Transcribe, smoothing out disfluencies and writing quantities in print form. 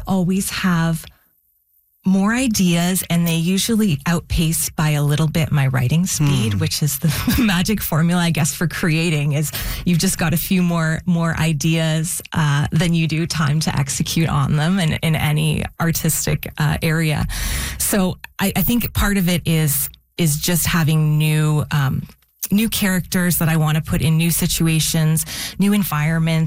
always have more ideas, and they usually outpace by a little bit my writing speed, which is the magic formula, I guess, for creating. Is you've just got a few more ideas than you do time to execute on them in any artistic area. So I think part of it is just having new characters that I want to put in new situations, new environments.